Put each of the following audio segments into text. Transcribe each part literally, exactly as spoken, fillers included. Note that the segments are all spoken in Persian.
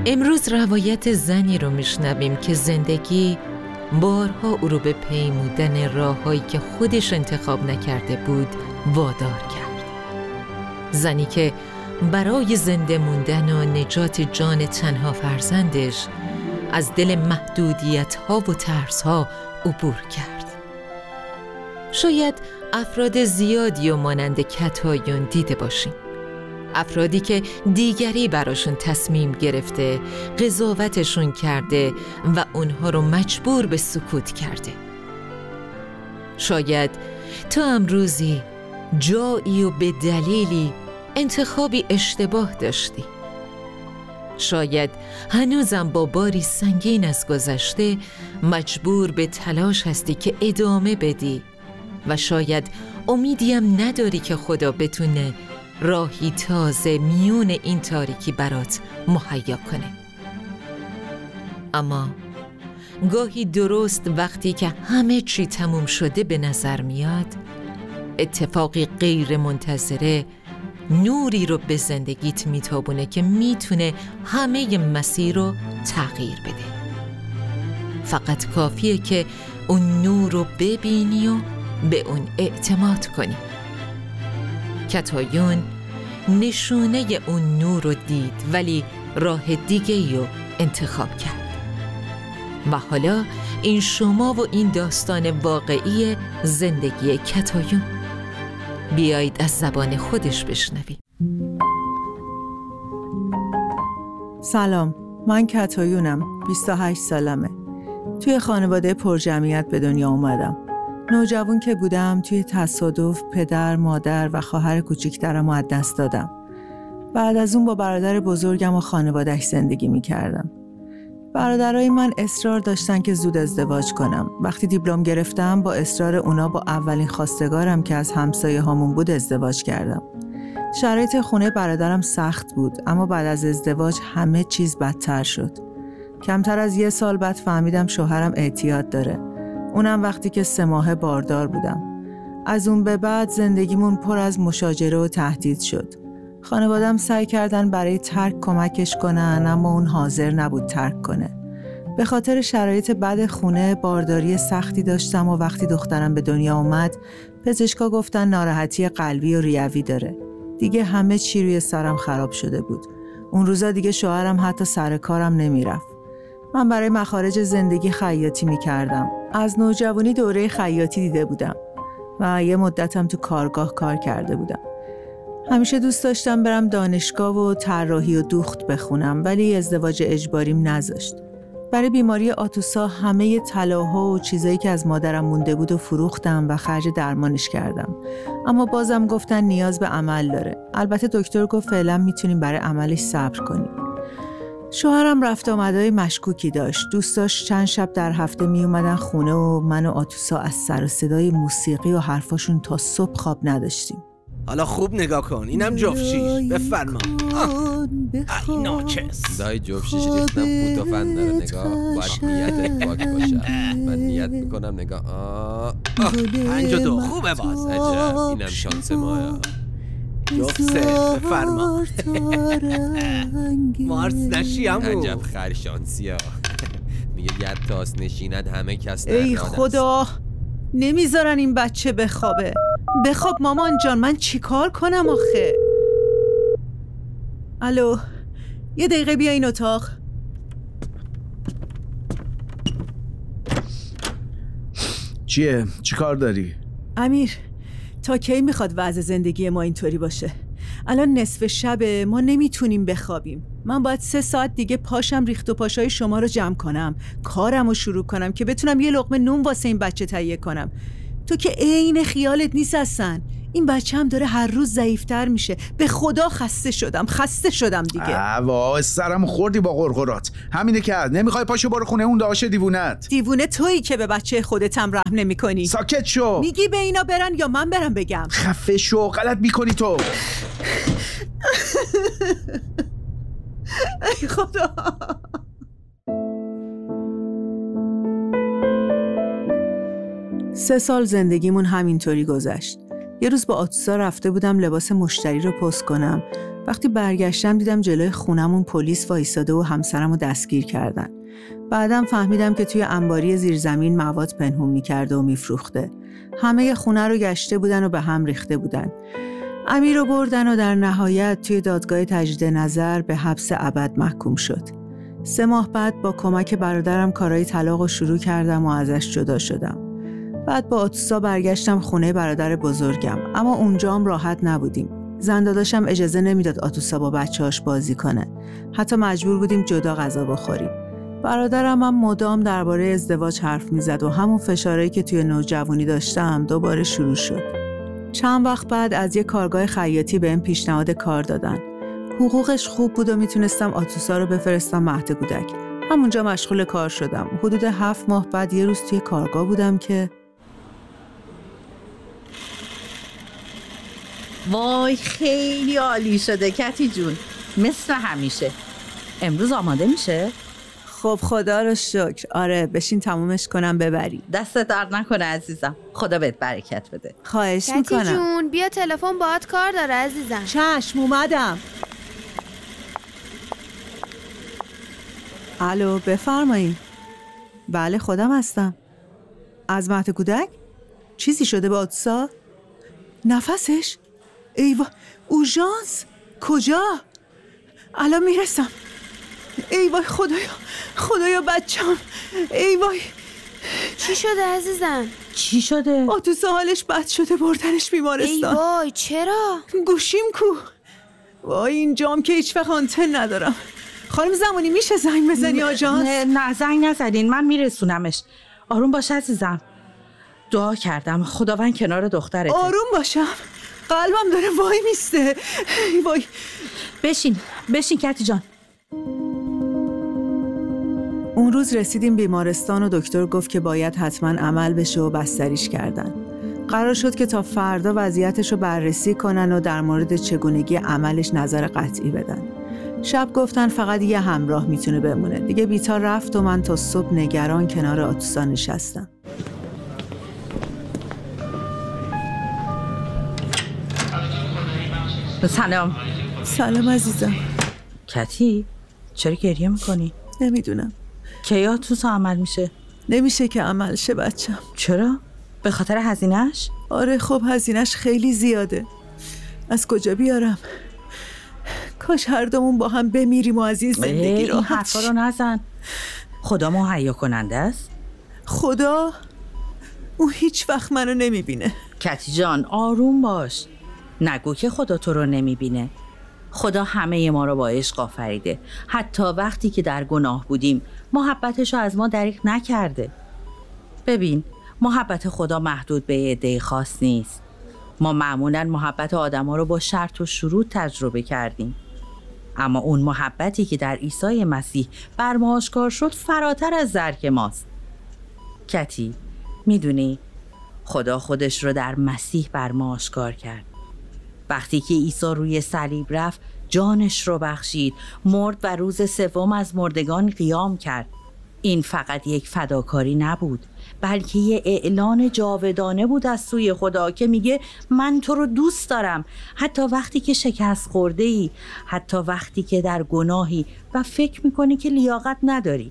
امروز روایت زنی رو میشنویم که زندگی بارها او رو به پیمودن راههایی که خودش انتخاب نکرده بود وادار کرد. زنی که برای زنده موندن و نجات جان تنها فرزندش از دل محدودیت‌ها و ترس‌ها عبور کرد. شاید افراد زیادی و مانند کتایون دیده باشیم. افرادی که دیگری براشون تصمیم گرفته، قضاوتشون کرده و اونها رو مجبور به سکوت کرده. شاید تو امروزی جایی و به دلیلی انتخابی اشتباه داشتی. شاید هنوزم با باری سنگین از گذشته مجبور به تلاش هستی که ادامه بدی و شاید امیدیم نداری که خدا بتونه راهی تازه میون این تاریکی برات مهیا کنه. اما گاهی درست وقتی که همه چی تموم شده به نظر میاد، اتفاقی غیر منتظره نوری رو به زندگیت میتابونه که میتونه همه مسیر رو تغییر بده. فقط کافیه که اون نور رو ببینی و به اون اعتماد کنی. کتایون نشونه اون نور رو دید ولی راه دیگه ای رو انتخاب کرد. و حالا این شما و این داستان واقعی زندگی کتایون. بیایید از زبان خودش بشنویم. سلام، من کتایونم، بیست و هشت سالمه. توی خانواده پرجمعیت به دنیا اومدم. نوجوان که بودم توی تصادف پدر، مادر و خواهر کوچیکترم رو از دست دادم. بعد از اون با برادر بزرگم و خانواده‌اش زندگی می‌کردم. برادرای من اصرار داشتن که زود ازدواج کنم. وقتی دیپلم گرفتم با اصرار اونا با اولین خواستگارم که از همسایه هامون بود ازدواج کردم. شرایط خونه برادرم سخت بود، اما بعد از ازدواج همه چیز بدتر شد. کمتر از یه سال بعد فهمیدم شوهرم اعتیاد داره. اونم وقتی که سه ماه باردار بودم. از اون به بعد زندگیمون پر از مشاجره و تهدید شد. خانواده‌ام سعی کردن برای ترک کمکش کنن، اما اون حاضر نبود ترک کنه. به خاطر شرایط بد خونه بارداری سختی داشتم و وقتی دخترم به دنیا اومد پزشکا گفتن ناراحتی قلبی و ریوی داره. دیگه همه چی روی سرم خراب شده بود. اون روزا دیگه شوهرم حتی سر کارم نمیرفت. من برای مخارج زندگی خیاطی میکردم. از نوجوانی دوره خیاطی دیده بودم و یه مدتم تو کارگاه کار کرده بودم. همیشه دوست داشتم برم دانشگاه و طراحی و دوخت بخونم، ولی ازدواج اجباریم نذاشت. برای بیماری آتوسا همه طلاها و چیزایی که از مادرم مونده بود و فروختم و خرج درمانش کردم. اما بازم گفتن نیاز به عمل داره. البته دکتر گفت فعلا میتونیم برای عملش صبر کنیم. شوهرم رفت آمدهای مشکوکی داشت. دوستاش چند شب در هفته می اومدن خونه و من و آتوسا از سر و صدای موسیقی و حرفاشون تا صبح خواب نداشتیم. حالا خوب نگاه کن، اینم جفتشیش. بفرما. ای ناچس. دای جفتشیش ریختم فوت و فن داره. نگاه باید نیتت پاک باشه. من نیت میکنم نگاه. آه پنج و دو خوبه باز. عجب اینم شانس مایا. جفت سه بفرما. مارس نشی همون. عجب خر شانسی ها. میگه ید تاس نشیند همه کس در ای خدا، نمیذارن این بچه بخوابه. بخواب مامان جان، من چی کار کنم آخه؟ الو، یه دقیقه بیا این اتاق. چیه؟ چی کار داری؟ امیر، تا کی میخواد وضع زندگی ما اینطوری باشه؟ الان نصف شبه، ما نمیتونیم بخوابیم. من باید سه ساعت دیگه پاشم ریخت و پاشای شما رو جمع کنم، کارم رو شروع کنم که بتونم یه لقمه نون واسه این بچه تهیه کنم. تو که عین خیالت نیست اصلا. این بچه هم داره هر روز ضعیفتر میشه. به خدا خسته شدم، خسته شدم دیگه. وای سرمو خوردی با قرقرات. همینه که هست. نمیخوای پاشو برو خونه اون داشه دیوونت. دیوونه تویی که به بچه خودت هم رحم نمیکنی. ساکت شو. میگی به اینا برن یا من برم بگم؟ خفه شو، غلط میکنی تو. ای خدا. سه سال زندگیمون همینطوری گذشت. یه روز با آتوسا رفته بودم لباس مشتری رو پست کنم. وقتی برگشتم دیدم جلوی خونمون پلیس وایساده و همسرمو دستگیر کردن. بعدم فهمیدم که توی انباری زیرزمین مواد پنهون می‌کرده و می‌فروخته. همه خونه رو گشته بودن و به هم ریخته بودن. امیر رو بردن و در نهایت توی دادگاه تجدید نظر به حبس ابد محکوم شد. سه ماه بعد با کمک برادرم کارهای طلاق رو شروع کردم و ازش جدا شدم. بعد با آتوسا برگشتم خونه برادر بزرگم، اما اونجام راحت نبودیم. زن داداشم اجازه نمیداد آتوسا با بچه‌هاش بازی کنه. حتی مجبور بودیم جدا غذا بخوریم. برادرم هم مدام درباره ازدواج حرف میزد و همون فشارهایی که توی نوجوانی داشتم دوباره شروع شد. چند وقت بعد از یک کارگاه خیاطی بهم پیشنهاد کار دادن. حقوقش خوب بود و میتونستم آتوسا رو بفرستم مهد کودک. همونجا مشغول کار شدم. حدود هفت ماه بعد یه روز توی کارگاه بودم که وای خیلی عالی شده کتی جون، مثل همیشه. امروز آماده میشه؟ خب خدا رو شکر. آره بشین تمومش کنم ببری. دست درد نکنه عزیزم، خدا بهت برکت بده. خواهش کتی میکنم. کتی جون بیا تلفن باهات کار داره عزیزم. چشم اومدم. الو بفرمایید. بله خودم هستم. از مهد کودک؟ چیزی شده با آتوسا؟ نفسش؟ ایوا اوژانس کجا؟ الان میرسم. ای وای خدایا خدایا بچم. ای وای چی شده عزیزم؟ چی شده؟ آتوسا حالش بد شده، بردنش بیمارستان. ای وای چرا؟ گوشیم کو؟ وای اینجام که هیچ وقت آنتن ندارم. خانم زمانی میشه زنگ بزنی آژانس؟ نه نه زنگ نزدین، من میرسونمش. آروم باش عزیزم. دعا کردم خداوند کنار دخترته. آروم باشم؟ قلبم داره وای میسته. وای بشین بشین کتی جان. اون روز رسیدیم بیمارستان و دکتر گفت که باید حتما عمل بشه و بستریش کردن. قرار شد که تا فردا وضعیتش رو بررسی کنن و در مورد چگونگی عملش نظر قطعی بدن. شب گفتن فقط یه همراه میتونه بمونه. دیگه بیتا رفت و من تا صبح نگران کنار آتوسا نشستم. سلام. سلام عزیزم. کتی چرا گریه میکنی؟ نمیدونم. کی آتوسا عمل میشه؟ نمیشه که عمل شه بچم. چرا؟ به خاطر هزینه‌اش؟ آره خب هزینه‌اش خیلی زیاده. از کجا بیارم؟ کاش هر دومون با هم بمیریم و از این زندگی این حرفا رو نزن. خدا مهیا کننده است. خدا؟ او هیچ وقت منو نمیبینه. کتی جان آروم باش. نگو که خدا تو رو نمیبینه. خدا همه ما رو با عشق آفریده. حتی وقتی که در گناه بودیم محبتش رو از ما دریغ نکرده. ببین محبت خدا محدود به عده خاص نیست. ما معمولاً محبت آدم ها رو با شرط و شروط تجربه کردیم، اما اون محبتی که در عیسی مسیح بر ما آشکار شد فراتر از درک ماست. کتی میدونی خدا خودش رو در مسیح بر ما آشکار کرد. وقتی که عیسی روی صلیب رفت جانش رو بخشید، مرد و روز سوم از مردگان قیام کرد. این فقط یک فداکاری نبود، بلکه یه اعلان جاودانه بود از سوی خدا که میگه من تو رو دوست دارم، حتی وقتی که شکست خورده ای، حتی وقتی که در گناهی و فکر میکنی که لیاقت نداری.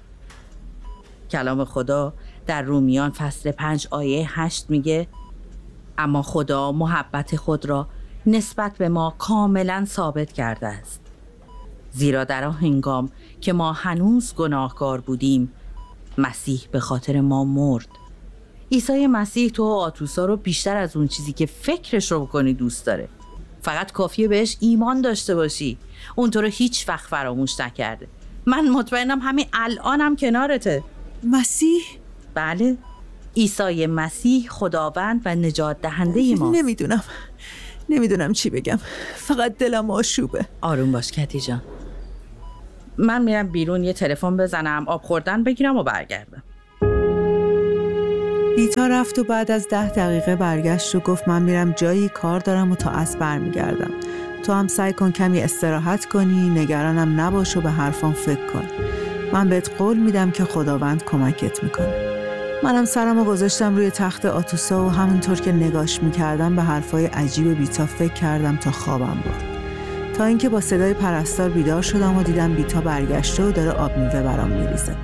کلام خدا در رومیان فصل پنج آیه هشت میگه اما خدا محبت خود را نسبت به ما کاملا ثابت کرده است، زیرا در آن هنگام که ما هنوز گناهکار بودیم مسیح به خاطر ما مرد. عیسی مسیح تو و آتوسا رو بیشتر از اون چیزی که فکرش رو بکنی دوست داره. فقط کافیه بهش ایمان داشته باشی. اون تو رو هیچ وقت فراموش نکرده. من مطمئنم همین الانم کنارته. مسیح؟ بله، عیسی مسیح خداوند و نجات دهنده ماست. نمیدونم نمیدونم چی بگم، فقط دلم آشوبه. آروم باش کتی جان. من میرم بیرون یه تلفن بزنم، آب خوردن بگیرم و برگردم. بیتا رفت و بعد از ده دقیقه برگشت و گفت من میرم جایی کار دارم و تا عصر برمیگردم. تو هم سعی کن کمی استراحت کنی، نگرانم نباش و به حرفام فکر کن. من بهت قول میدم که خداوند کمکت میکنه. منم سرمو گذاشتم روی تخت آتوسا و همونطور که نگاش میکردم به حرفای عجیب بیتا فکر کردم تا خوابم برد. تا اینکه با صدای پرستار بیدار شدم و دیدم بیتا برگشته و داره آب میوه برام میریزه.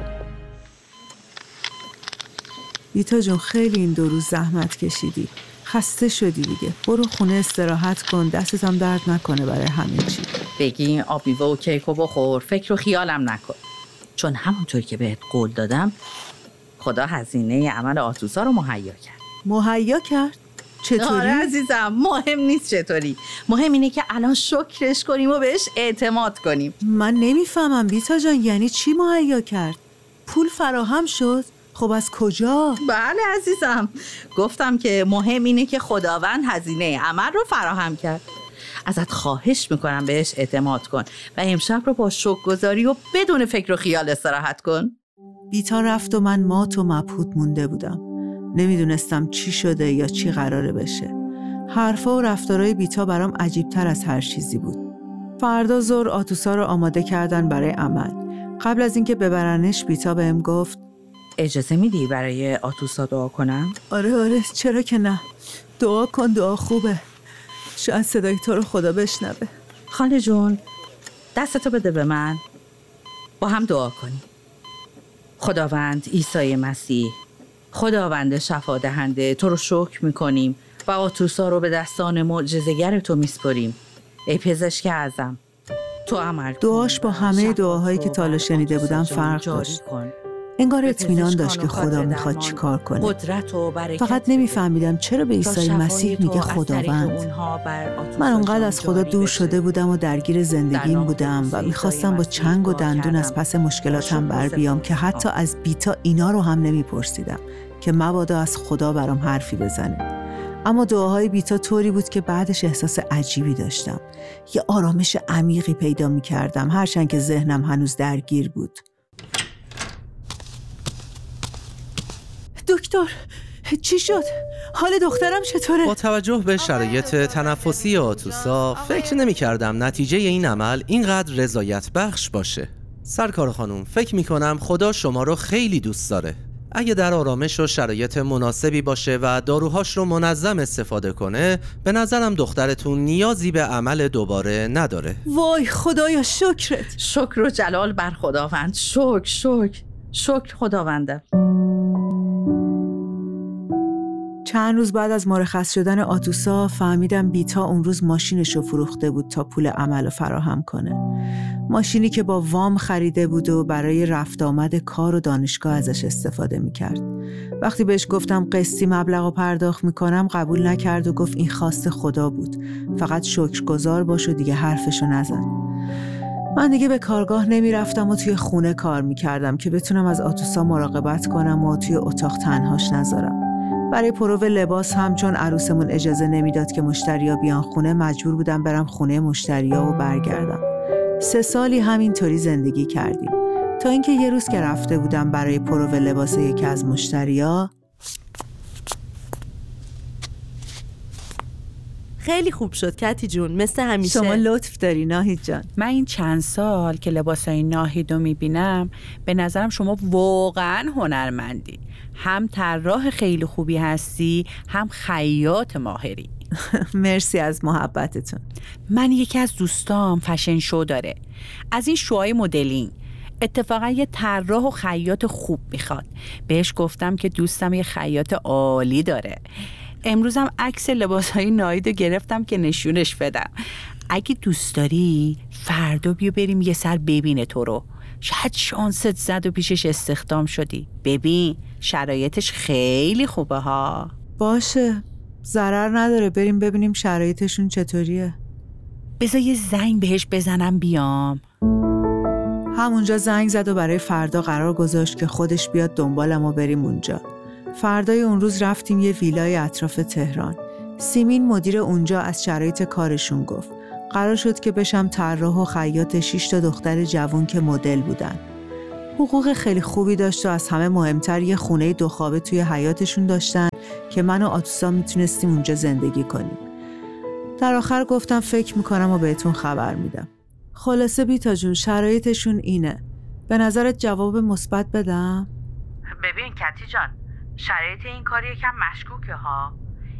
بیتا جون خیلی این دو روز زحمت کشیدی، خسته شدی دیگه، برو خونه استراحت کن، دستت هم درد نکنه برای همین چی. بگی این آب میوه و کیکو بخور، فکر و خیالم نکن، چون همونطور که بهت قول دادم خدا هزینه عمل آتوسا رو مهیا کرد. مهیا کرد؟ چطوری؟ آره عزیزم، مهم نیست چطوری، مهم اینه که الان شکرش کنیم و بهش اعتماد کنیم. من نمیفهمم بیتا جان، یعنی چی مهیا کرد؟ پول فراهم شد؟ خب از کجا؟ بله عزیزم، گفتم که مهم اینه که خداوند هزینه عمل رو فراهم کرد. ازت خواهش میکنم بهش اعتماد کن و امشب رو با شکرگزاری و بدون فکر و خیال استراحت کن. بیتا رفت و من مات و مبهوت مونده بودم. نمیدونستم چی شده یا چی قراره بشه. حرفا و رفتارای بیتا برام عجیبتر از هر چیزی بود. فردا ظهر آتوسا رو آماده کردن برای عمل. قبل از اینکه ببرنش بیتا بهم گفت اجازه میدی برای آتوسا دعا کنم؟ آره آره چرا که نه، دعا کن، دعا خوبه، شاید صدای تو رو خدا بشنوه. خاله جون دستتو بده به من، با هم دعا کنیم. خداوند عیسی مسیح، خداوند شفا دهنده، تو رو شکر میکنیم و آتوسا رو به دستان معجزه‌گر تو میسپریم. ای پزشک اعظم، تو عمل کن. دعاش با همه دعاهایی که تا حالا شنیده بودم فرق داشت. انگار اطمینان داشت که خدا میخواد چی کار کنه. فقط نمیفهمیدم چرا به عیسی مسیح میگه خداوند. من اونقدر از خدا دور شده بودم و درگیر زندگیم بودم و میخواستم با چنگ و دندون از پس مشکلاتم بر بیام که حتی از بیتا اینا رو هم نمیپرسیدم که مبادا از خدا برام حرفی بزنه. اما دعاهای بیتا طوری بود که بعدش احساس عجیبی داشتم. یه آرامش عمیقی پیدا میکردم هرچند که ذهنم هنوز درگیر بود. دکتر چی شد؟ حال دخترم چطوره؟ با توجه به شرایط تنفسی آتوسا فکر نمی کردم نتیجه این عمل اینقدر رضایت بخش باشه. سرکار خانوم، فکر می کنم خدا شما رو خیلی دوست داره. اگه در آرامش و شرایط مناسبی باشه و داروهاش رو منظم استفاده کنه، به نظرم دخترتون نیازی به عمل دوباره نداره. وای خدایا شکرت. شکر و جلال بر خداوند. شکر شکر شکر خداونده. چند روز بعد از مرخص شدن آتوسا فهمیدم بیتا اون روز ماشینشو فروخته بود تا پول عمل فراهم کنه. ماشینی که با وام خریده بود و برای رفت آمد کار و دانشگاه ازش استفاده میکرد. وقتی بهش گفتم قسطی مبلغو پرداخت میکنم قبول نکرد و گفت این خواست خدا بود، فقط شکرگزار باش و دیگه حرفشو نزن. من دیگه به کارگاه نمیرفتم و توی خونه کار میکردم که بتونم از آتوسا مراقبت کنم و توی اتاق تنهاش نذارم. برای پرو لباس هم چون عروسمون اجازه نمیداد که مشتریا بیان خونه، مجبور بودم برم خونه مشتریا و برگردم. سه سالی همینطوری زندگی کردیم تا اینکه یه روز که رفته بودم برای پرو لباس یکی از مشتریا. خیلی خوب شد کتی جون، مثل همیشه. شما لطف داری ناهید جان. من این چند سال که لباسای ناهید رو میبینم به نظرم شما واقعا هنرمندی. هم طراح خیلی خوبی هستی، هم خیاط ماهری. مرسی از محبتتون. من یکی از دوستام فشن شو داره، از این شوهای مدلینگ. اتفاقا یه طراح و خیاط خوب میخواد. بهش گفتم که دوستم یه خیاط عالی داره. امروزم عکس لباسهای ناهید رو گرفتم که نشونش بدم. اگه دوست داری فردا بیا بریم یه سر ببینه تو رو. شاید شانست زد و پیشش استخدام شدی. ببین شرایطش خیلی خوبه ها. باشه، ضرر نداره، بریم ببینیم شرایطشون چطوریه. بذار یه زنگ بهش بزنم بیام. همونجا زنگ زد و برای فردا قرار گذاشت که خودش بیاد دنبالم و بریم اونجا. فردای اون روز رفتیم یه ویلای اطراف تهران. سیمین مدیر اونجا از شرایط کارشون گفت. قرار شد که بشم طراح و خیاط شش تا دختر جوون که مدل بودن. حقوق خیلی خوبی داشت و از همه مهمتر یه خونه دو خوابه توی حیاتشون داشتن که من و آتوسا میتونستیم اونجا زندگی کنیم. در آخر گفتم فکر میکنم و بهتون خبر میدم. خلاصه بیتا جون شرایطشون اینه. به نظرت جواب مثبت بدم؟ ببین کتی جان، شرایط این کار یکم مشکوکه ها.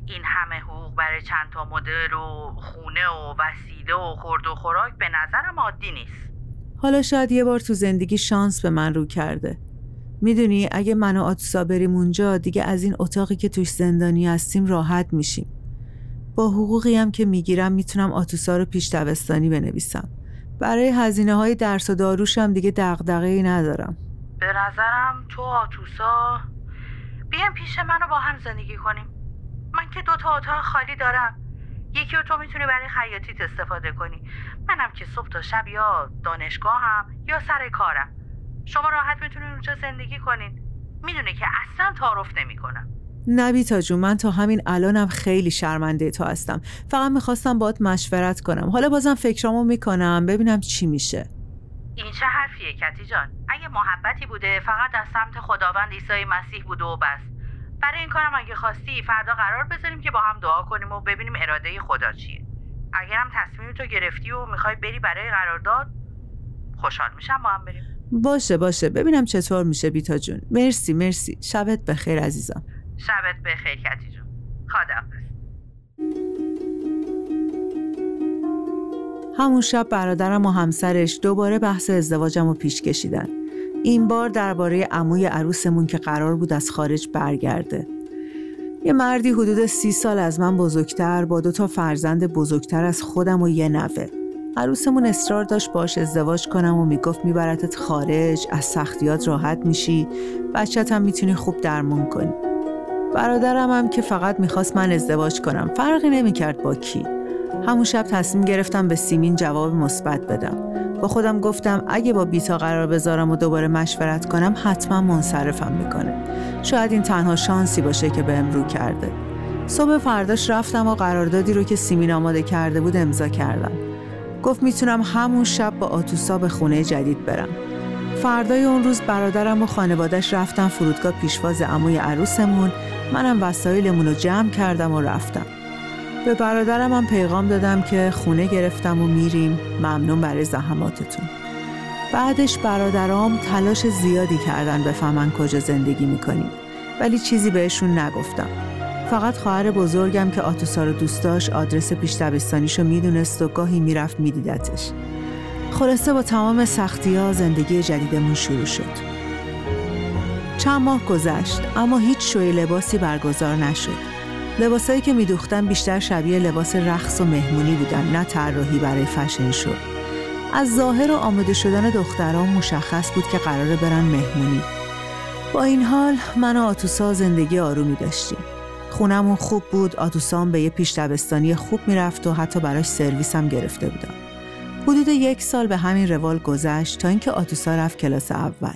این همه حقوق برای چند تا مدل و خونه و وسیله و خورد و خوراک به نظرم عادی نیست. حالا شاید یه بار تو زندگی شانس به من رو کرده. میدونی اگه من و آتوسا بریم اونجا دیگه از این اتاقی که توش زندانی هستیم راحت میشیم. با حقوقی هم که میگیرم میتونم آتوسا رو پیش دبستانی بنویسم. برای هزینه های درس و داروش هم دیگه دغدغه‌ای ندارم. به نظرم تو آتوسا بیایم پیش منو با هم زندگی کنیم. من که دو تا اتاق خالی دارم. یکی رو تو میتونی برای خیاطیت استفاده کنی. منم که صبح تا شب یا دانشگاهم یا سر کارم. شما راحت میتونین اونجا زندگی کنین. میدونی که اصلا تعارف نمیکنم. نه بیتا جون، من تا همین الانم خیلی شرمنده تو هستم. فقط میخواستم باهات مشورت کنم. حالا بازم فکرامو میکنم ببینم چی میشه. این چه حرفیه کتی جان؟ اگه محبتی بوده فقط از سمت خداوند عیسی مسیح بوده و بس. برای این کارم اگه خواستی فردا قرار بذاریم که با هم دعا کنیم و ببینیم اراده خدا چیه. اگرم تصمیم تو گرفتی و میخوای بری برای قرارداد، خوشحال میشم با هم بریم. باشه باشه، ببینم چطور میشه بیتا جون. مرسی مرسی. شبت بخیر عزیزم. شبت بخیر کتی جون. خداحافظ. همون شب برادرم و همسرش دوباره بحث ازدواجم رو پیش کشیدن. این بار درباره عموی عروسمون که قرار بود از خارج برگرده. یه مردی حدود سی سال از من بزرگتر با دو تا فرزند بزرگتر از خودم و یه نوه. عروسمون اصرار داشت باش ازدواج کنم و میگفت میبرتت خارج، از سختیات راحت میشی، بچت هم میتونی خوب درمون کنی. برادرم هم که فقط میخواست من ازدواج کنم، فرقی نمیکرد با کی. همون شب تصمیم گرفتم به سیمین جواب مثبت بدم. با خودم گفتم اگه با بیتا قرار بذارم و دوباره مشورت کنم حتما منصرفم میکنه. شاید این تنها شانسی باشه که بهم رو کرده. صبح فرداش رفتم و قراردادی رو که سیمین آماده کرده بود امضا کردم. گفت میتونم همون شب با آتوسا به خونه جدید برم. فردای اون روز برادرم و خانواده‌اش رفتن فرودگاه پیشواز عموی عروسمون. منم وسایلمون رو جمع کردم و رفتم. به برادرم هم پیغام دادم که خونه گرفتم و میریم، ممنون برای زحماتتون. بعدش برادرام تلاش زیادی کردن بفهمن کجا زندگی میکنیم، ولی چیزی بهشون نگفتم. فقط خواهر بزرگم که آتوسا رو دوست داشت آدرس پیش دبستانیشو میدونست و گاهی میرفت میدیدتش. خلاصه با تمام سختی‌ها زندگی جدیدمون شروع شد. چند ماه گذشت اما هیچ شوی لباسی برگزار نشد. لباسایی که میدوختن بیشتر شبیه لباس رقص و مهمونی بودن، نه طراحی برای فشن شو. از ظاهر و آماده شدن دختران مشخص بود که قراره برن مهمونی. با این حال من و آتوسا زندگی آرومی داشتیم. خونمون خوب بود، آتوسام به یه پیش دبستانی خوب میرفت و حتی براش سرویس هم گرفته بودم. حدود یک سال به همین روال گذشت تا اینکه آتوسا رفت کلاس اول.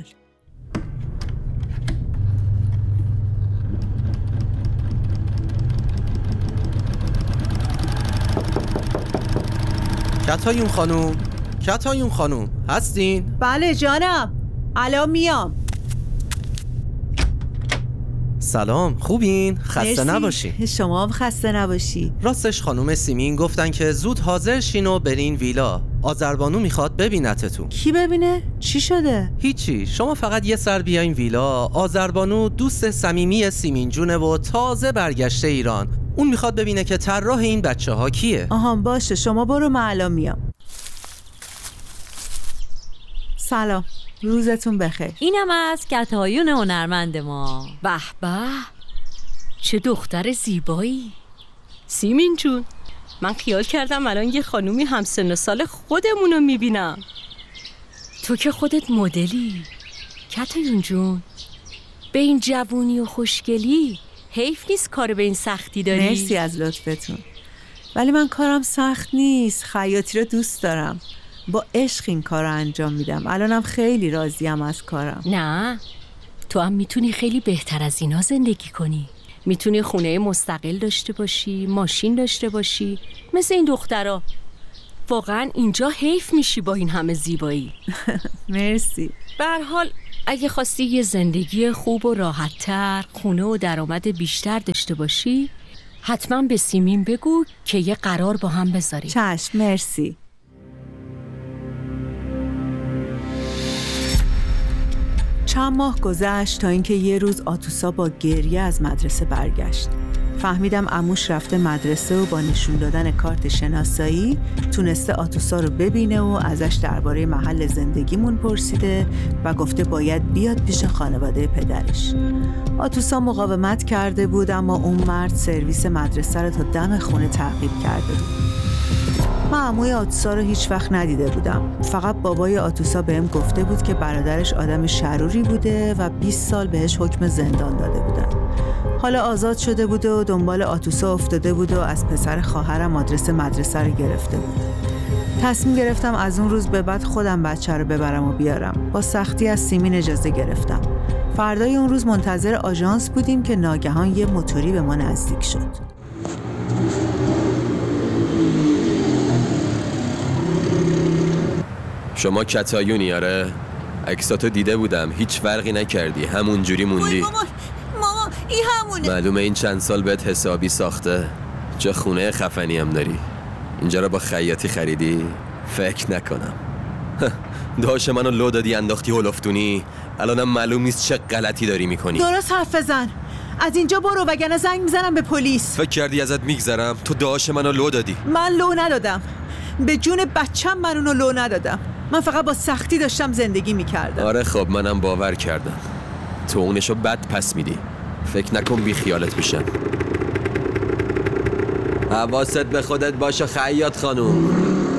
کتایون خانوم، کتایون خانوم هستین؟ بله جانم، الان میام. سلام، خوبین؟ خسته نباشی. شما هم خسته نباشی. راستش خانوم سیمین گفتن که زود حاضر شین و برین ویلا. آذربانو میخواد ببینتتون. کی ببینه؟ چی شده؟ هیچی، شما فقط یه سر بیاین ویلا. آذربانو دوست صمیمی سیمین جونه و تازه برگشته ایران. اون میخواد ببینه که طراح این بچه ها کیه. آها باشه، شما برو، من الان میام. سلام، روزتون بخیر. اینم از کتایون هنرمند ما. به به، چه دختر زیبایی. سیمین جون، من خیال کردم الان یه خانومی همسن سال خودمونو میبینم. تو که خودت مدلی. کتایون جون، به این جوونی و خوشگلی حیف نیست کار به این سختی داری. مرسی از لطفتون، ولی من کارم سخت نیست. خیاطی رو دوست دارم، با عشق این کار رو انجام میدم. الانم خیلی راضیم از کارم. نه، تو هم میتونی خیلی بهتر از اینا زندگی کنی. میتونی خونه مستقل داشته باشی، ماشین داشته باشی، مثل این دخترها. واقعا اینجا حیف میشی با این همه زیبایی. مرسی. به هر حال اگه خواستی یه زندگی خوب و راحت‌تر، خونه و درآمد بیشتر داشته باشی، حتما به سیمین بگو که یه قرار با هم بذاری. چشم، مرسی. چند ماه گذشت تا اینکه یه روز آتوسا با گریه از مدرسه برگشت. فهمیدم عموش رفته مدرسه و با نشون دادن کارت شناسایی تونسته آتوسا رو ببینه و ازش درباره محل زندگیمون پرسیده و گفته باید بیاد پیش خانواده پدرش. آتوسا مقاومت کرده بود اما اون مرد سرویس مدرسه رو تا دم خونه تعقیب کرده بود. من عموی آتوسا رو هیچ وقت ندیده بودم. فقط بابای آتوسا بهم گفته بود که برادرش آدم شروری بوده و بیست سال بهش حکم زندان داده بودن. حالا آزاد شده بوده و دنبال آتوسا افتاده بوده و از پسر خواهرم آدرس مدرسه رو گرفته بود. تصمیم گرفتم از اون روز به بعد خودم بچه رو ببرم و بیارم. با سختی از سیمین اجازه گرفتم. فردای اون روز منتظر آژانس بودیم که ناگهان یه موتوری به ما نزدیک شد. شما کتایونی؟ آره، عکساتو دیده بودم، هیچ فرقی نکردی، همون جوری موندی. ماما ماما این همونه. معلومه این چند سال بهت حسابی ساخته. چه خونه خفنی هم داری. اینجا رو با خیاطی خریدی؟ فکر نکنم. داش منو لو دادی انداختی هلفتونی، الانم معلوم نیست چه غلطی داری میکنی. درست حرف بزن، از اینجا برو وگرنه زنگ میزنم به پلیس. فکر کردی ازت میگذرم؟ تو داش منو لو دادی. من لو ندادم، به جون بچم من اونو لو ندادم. من فقط با سختی داشتم زندگی میکردم. آره خب منم باور کردم. تو اونشو بد پس میدی. فکر نکن بی خیالت بشن. حواست به خودت باشه خیاط خانوم.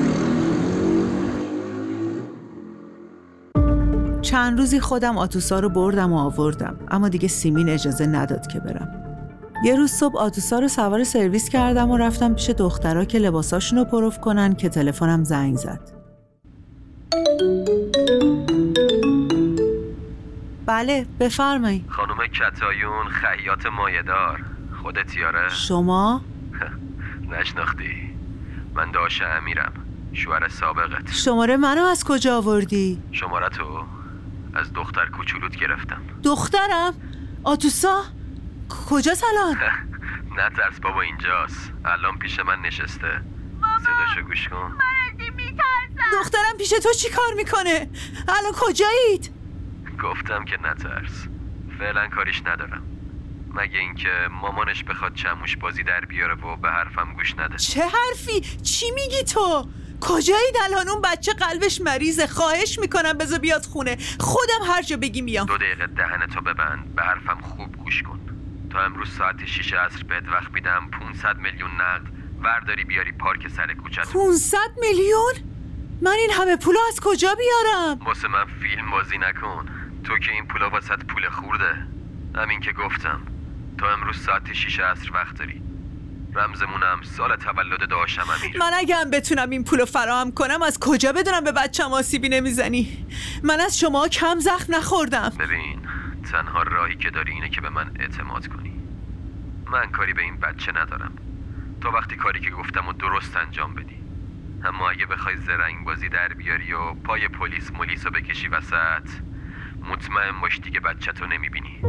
چند روزی خودم آتوسا رو بردم و آوردم، اما دیگه سیمین اجازه نداد که برم. یه روز صبح آتوسا رو سوار سرویس کردم و رفتم پیش دخترها که لباساشون رو پروف کنن که تلفنم زنگ زد. بله بفرمایید. خانم کتایون خیاط مایه‌دار، خودتی؟ آره؟ شما؟ نشناختی؟ من داش امیرم، شوهر سابقت. شماره منو از کجا آوردی؟ شماره تو از دختر کوچولوت گرفتم. دخترم؟ آتوسا؟ کجاست الان؟ نه ترس بابا، اینجاست، الان پیش من نشسته. صداشو گوش کن. من میترسم. دخترم پیش تو چی کار میکنه؟ الان کجایید؟ گفتم که نترس، فعلا کاریش ندارم، مگه اینکه مامانش بخواد چموش بازی در بیاره و به حرفم گوش نده. چه حرفی؟ چی میگی تو؟ کجایید الان؟ اون بچه قلبش مریضه، خواهش میکنم بذار بیاد خونه، خودم هر جا بگی میام. دو دقیقه دهنتو ببند، به حرفم خوب گوش کن. تا امروز ساعت شیش عصر بهت وقت میدم پونصد میلیون نقد ورداری بیاری پارک سر کوچت. پونصد میلیون؟ من این همه پولو از کجا بیارم؟ واسه من فیلم بازی نکن، تو که این پولا واسط پول خورده. همین که گفتم، تا امروز ساعت شیش عصر وقت داری. رمزمونم سال تولد داشتم امیر. من اگه هم بتونم این پولو فراهم کنم از کجا بدونم به بچه‌م آسیبی نمیزنی؟ من از شما کم زخم نخوردم. ببین، تنها راهی که داری اینه که به من اعتماد کنی. من کاری به این بچه ندارم، تو وقتی کاری که گفتم و درست انجام بدی. اما اگه بخوای زرنگ بازی در بیاری و پای پلیس ملیسو بکشی وسط، مطمئن باش دیگه بچه تو نمیبینی.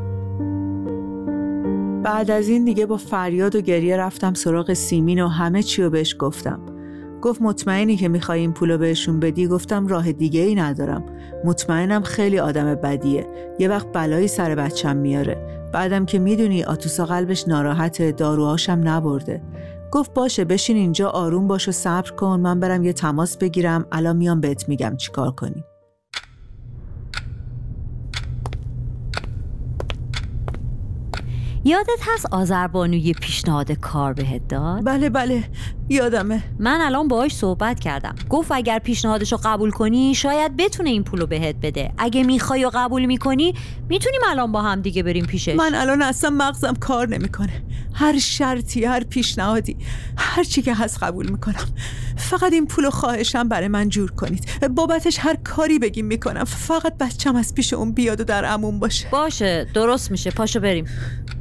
بعد از این دیگه با فریاد و گریه رفتم سراغ سیمین و همه چی رو بهش گفتم. گفت مطمئنی که میخوای این پولو بهشون بدی؟ گفتم راه دیگه ای ندارم، مطمئنم خیلی آدم بدیه، یه وقت بلایی سر بچم میاره. بعدم که میدونی آتوسا قلبش ناراحته، داروهاشم نبرده. گفت باشه بشین اینجا آروم باش و صبر کن، من برم یه تماس بگیرم، الان میام بهت میگم چی کار کنی. یادت هست آذربانوی پیشنهاد کار بهت داد؟ بله بله یادمه. من الان باهاش صحبت کردم، گفت اگر پیشنهادشو قبول کنی شاید بتونه این پولو بهت بده. اگه میخوای و قبول میکنی میتونیم الان با هم دیگه بریم پیشش. من الان اصلا مغزم کار نمیکنه، هر شرطی، هر پیشنهادی، هر چی که هست قبول میکنم. فقط این پولو خواهشم برای من جور کنید، بابتش هر کاری بگیم میکنم، فقط بچم از پیش اون بیاد و در امون باشه. باشه درست میشه، پاشو بریم.